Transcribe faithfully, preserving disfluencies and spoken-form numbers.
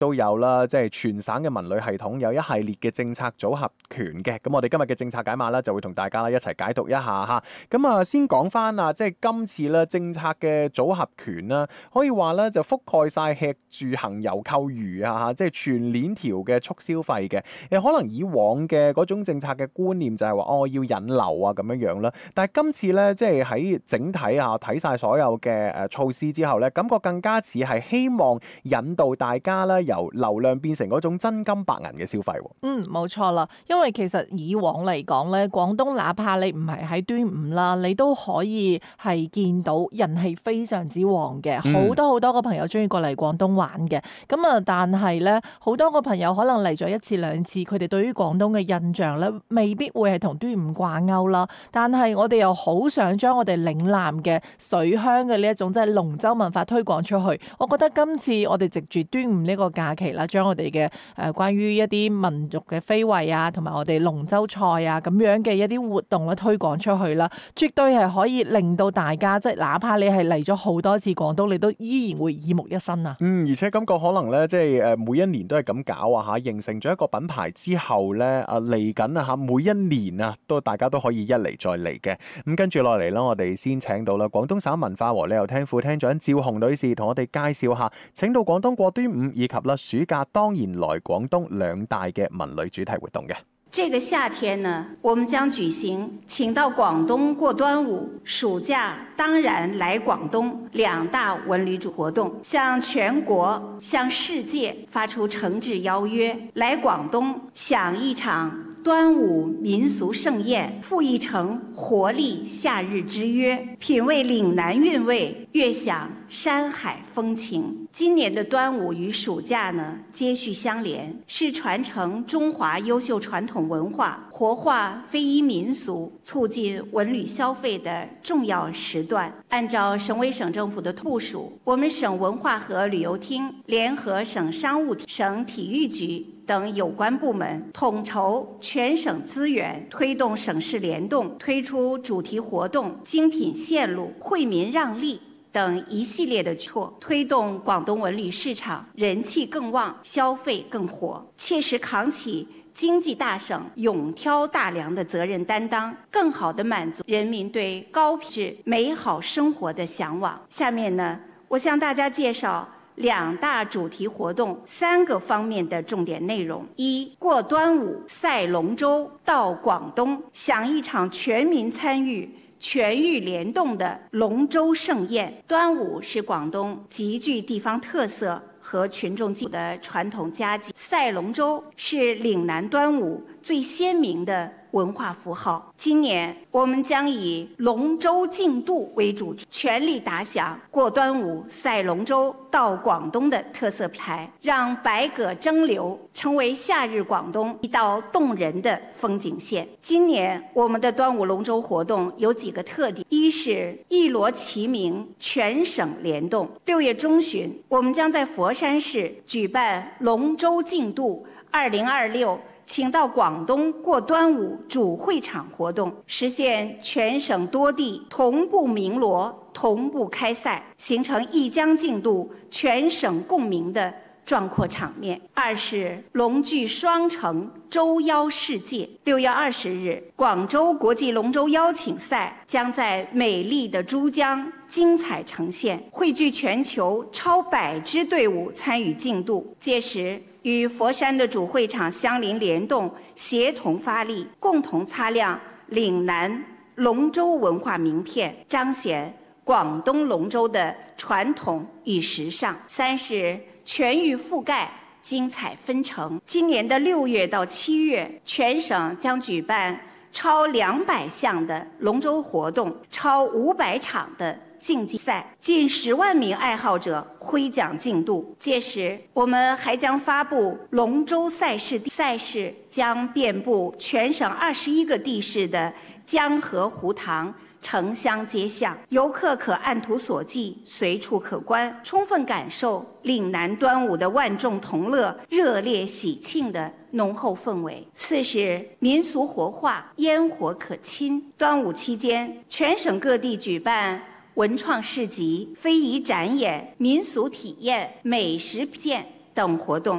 都有啦，即係全省嘅文旅系統有一系列嘅政策組合拳嘅。咁我哋今日嘅政策解碼咧，就會同大家一齊解讀一下嚇。咁啊，先講翻啊，即係今次咧政策嘅組合拳啦，可以話咧就覆蓋晒吃住行遊購娛啊嚇，即係全鏈條嘅促消費嘅。誒，可能以往嘅嗰種政策嘅觀念就係話哦要引流啊咁樣樣啦，但係今次咧即係喺整體啊睇晒所有嘅誒措施之後咧，感覺更加似係希望引導大家咧由流量變成嗰種真金白銀嘅消費。 嗯，冇錯啦，因為其實以往嚟講咧，廣東哪怕你唔係喺端午啦，你都可以係見到人氣非常之旺嘅，好、嗯、多好多個朋友中意過嚟廣東玩嘅。咁啊，但係咧好多個朋友可能嚟咗一次兩次，佢哋對於廣東嘅印象咧未必會係同端午掛鈎啦。但係我哋又好想將我哋嶺南嘅水鄉嘅呢一種即係龍舟文化推廣出去。我覺得今次我哋藉住端午呢個假期啦，將我哋嘅誒關於一啲民族嘅非遺啊，同埋我哋龍舟賽啊咁樣嘅一啲活動咧推廣出去啦，絕對係可以令到大家即係哪怕你係嚟咗好多次廣東，你都依然會耳目一新啊！嗯， 而且感覺可能咧，即係誒每一年都係咁搞啊嚇，形成咗一個品牌之後咧，啊嚟緊啊嚇，每一年啊都大家都可以一嚟再嚟嘅。咁跟住落嚟啦，我哋先請到啦廣東省文化和旅遊廳副廳長趙紅女士同我哋介紹下，請到廣東過端午以及啦暑假當然來廣東兩大嘅文旅主題活動嘅。 這個夏天呢，我們將舉行請到廣東過端午，暑假當然來廣東兩大文旅主活動，向全國向世界發出誠摯邀約，來廣東享一場端午民俗盛宴，赴一城活力夏日之約，品味嶺南韻味，悅享山海風情。今年的端午與暑假呢，接續相連，是傳承中華優秀傳統文化、活化非遺民俗、促進文旅消費的重要時段。按照省委省政府的部署，我們省文化和旅遊廳聯合省商務廳、省體育局等有關部門，統籌全省資源，推動省市聯動，推出主題活動、精品線路、惠民讓利等一系列的措，推動廣東文旅市場人氣更旺，消費更火，切實扛起經濟大省勇挑大梁的責任擔當，更好地滿足人民對高品質美好生活的向往。下面呢，我向大家介紹兩大主題活動三個方面的重點內容：一、過端午賽龍舟到廣東，享一場全民參與、全域聯動的龍舟盛宴。端午是廣東極具地方特色和群眾基礎的傳統佳節，賽龍舟是嶺南端午最鮮明的文化符號。今年我們將以龍舟競渡為主題，全力打響過端午賽龍舟到廣東的特色牌，讓百舸爭流成為夏日廣東一道動人的風景線。今年我們的端午龍舟活動有幾個特點：一是一鑼齊鳴，全省聯動。六月中旬，我們將在佛山市舉辦龍舟競渡二零二六請到廣東過端午主會場活動，實現全省多地同步鳴鑼、同步開賽，形成一江競渡、全省共鳴的壯闊場面。二是龍踞雙城，舟邀世界。六月二十日，廣州國際龍舟邀請賽將在美麗的珠江精彩呈現，匯聚全球超百支隊伍參與競渡。屆時，與佛山的主會場相鄰聯動，協同發力，共同擦亮嶺南龍舟文化名片，彰顯廣東龍舟的傳統與時尚。三是全域覆蓋，精彩紛呈。今年的六月到七月，全省將舉辦超兩百項的龍舟活動，超五百場的競技賽，近十萬名愛好者揮槳競渡。屆時，我們還將發布龍舟賽事，賽事將遍布全省二十一個地市的江河湖塘、城鄉街巷，遊客可按圖索驥，隨處可觀，充分感受嶺南端午的萬眾同樂、熱烈喜慶的濃厚氛圍。四是民俗活化，煙火可親。端午期間，全省各地舉辦文創市集、非遺展演、民俗體驗、美食品鑑等活動，